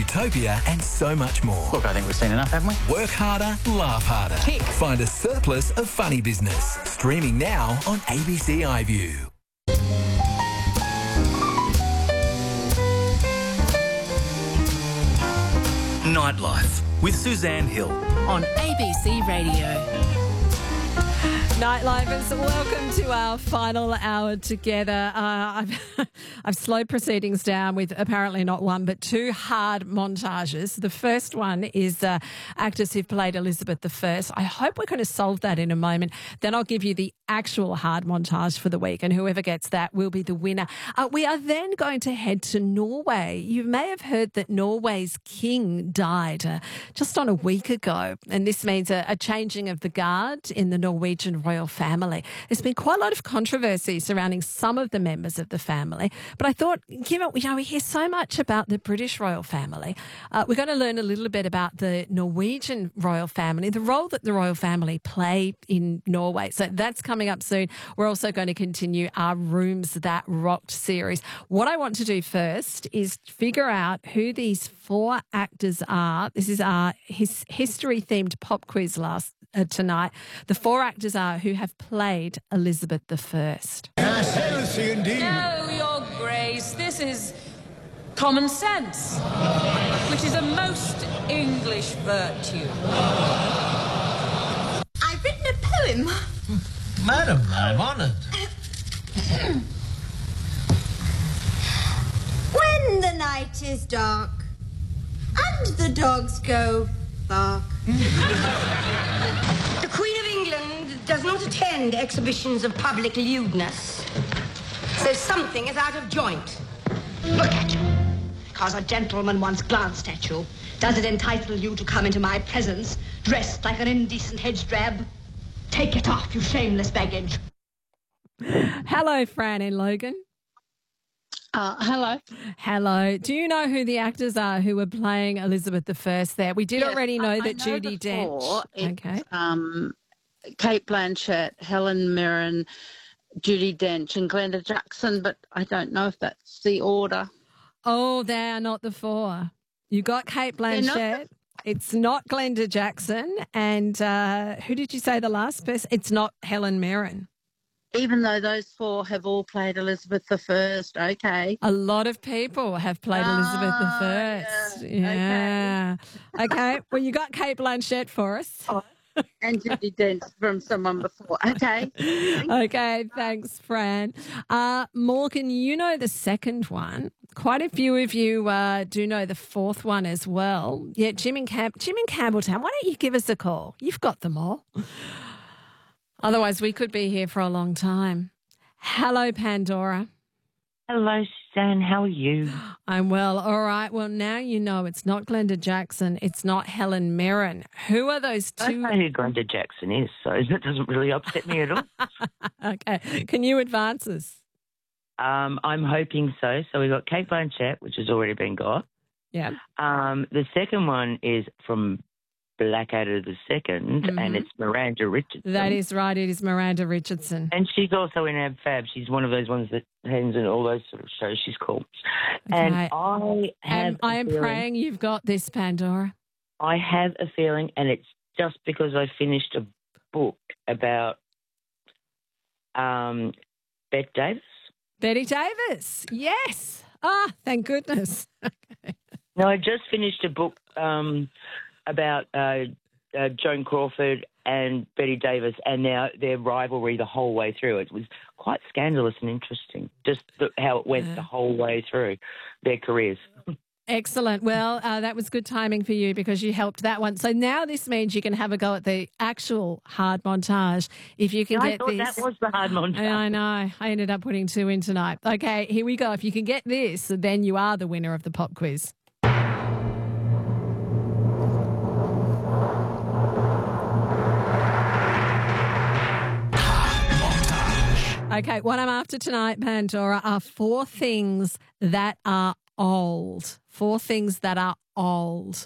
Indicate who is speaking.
Speaker 1: utopia and so much more.
Speaker 2: Look, I think we've seen enough, haven't we?
Speaker 1: Work harder, laugh harder.
Speaker 2: Tick.
Speaker 1: Find a surplus of funny business. Streaming now on ABC iView. Nightlife with Suzanne Hill
Speaker 3: on ABC Radio.
Speaker 4: Nightlifers, welcome to our final hour together. I've slowed proceedings down with apparently not one but two hard montages. The first one is actors who've played Elizabeth I. I hope we're going to solve that in a moment. Then I'll give you the actual hard montage for the week, and whoever gets that will be the winner. We are then going to head to Norway. You may have heard that Norway's king died just on a week ago, and this means a changing of the guard in the Norwegian royal family. There's been quite a lot of controversy surrounding some of the members of the family, but I thought, given we hear so much about the British royal family, we're going to learn a little bit about the Norwegian royal family, the role that the royal family play in Norway. So that's coming up soon. We're also going to continue our Rooms That Rocked series. What I want to do first is figure out who these four actors are. This is our history-themed pop quiz tonight. The four actors are who have played Elizabeth I.
Speaker 5: Heresy indeed.
Speaker 3: No, Your Grace, this is common sense, which is a most English virtue.
Speaker 6: I've written a poem.
Speaker 5: Madam, I'm honoured.
Speaker 6: When the night is dark and the dogs go bark.
Speaker 7: The Queen of England does not attend exhibitions of public lewdness. So something is out of joint. Look at you. Because a gentleman once glanced at you, does it entitle you to come into my presence dressed like an indecent hedge drab? Take it off, you shameless baggage.
Speaker 4: Hello, Fran and Logan.
Speaker 8: Hello.
Speaker 4: Hello. Do you know who the actors are who were playing Elizabeth I there? We did already know that Judi Dench.
Speaker 8: Okay. Kate Blanchett, Helen Mirren, Judi Dench and Glenda Jackson, but I don't know if that's the order.
Speaker 4: Oh, they are not the four. You got Kate Blanchett. It's not Glenda Jackson. And who did you say the last person? It's not Helen Mirren.
Speaker 8: Even though those four have all played Elizabeth I, okay.
Speaker 4: A lot of people have played Elizabeth I. Yeah. Okay. Well, you got Kate Blanchett for us.
Speaker 8: Oh, and Judi Dench from someone before. Okay.
Speaker 4: Okay. Thanks, Fran. Morgan, you know the second one. Quite a few of you do know the fourth one as well. Yeah, Jim in Campbelltown. Why don't you give us a call? You've got them all. Otherwise, we could be here for a long time. Hello, Pandora.
Speaker 9: Hello, Suzanne. How are you?
Speaker 4: I'm well. All right. Well, now you know it's not Glenda Jackson. It's not Helen Mirren. Who are those two?
Speaker 9: I don't know who Glenda Jackson is, so that doesn't really upset me at all.
Speaker 4: Okay. Can you advance us?
Speaker 9: I'm hoping so. So we've got Kate Blanchett, which has already been got.
Speaker 4: Yeah.
Speaker 9: The second one is from Blackadder the Second, and it's Miranda Richardson.
Speaker 4: That is right. It is Miranda Richardson.
Speaker 9: And she's also in Ab Fab. She's one of those ones that hangs in all those sort of shows. She's cool.
Speaker 4: Okay.
Speaker 9: And
Speaker 4: I am praying you've got this, Pandora.
Speaker 9: I have a feeling, and it's just because I finished a book about Bette Davis.
Speaker 4: Betty Davis. Yes. Ah, thank goodness. Okay.
Speaker 9: No, I just finished a book about Joan Crawford and Betty Davis and their rivalry the whole way through. It was quite scandalous and interesting, just how it went the whole way through their careers.
Speaker 4: Excellent. Well, that was good timing for you because you helped that one. So now this means you can have a go at the actual hard montage. If you can
Speaker 9: I thought that was the hard montage.
Speaker 4: I know. I ended up putting two in tonight. Okay, here we go. If you can get this, then you are the winner of the pop quiz. Okay, what I'm after tonight, Pandora, are four things that are old. Four things that are old.